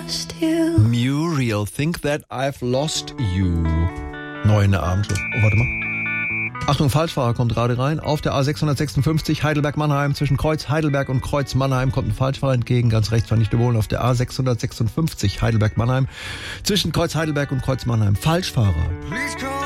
lost you. Muriel, Think That I've Lost You. Neu in der Abendshow. Oh, warte mal. Achtung, Falschfahrer kommt gerade rein. Auf der A656 Heidelberg-Mannheim. Zwischen Kreuz Heidelberg und Kreuz Mannheim kommt ein Falschfahrer entgegen. Ganz rechts fand ich wohnen. Auf der A656 Heidelberg-Mannheim. Zwischen Kreuz Heidelberg und Kreuz Mannheim. Falschfahrer. Please call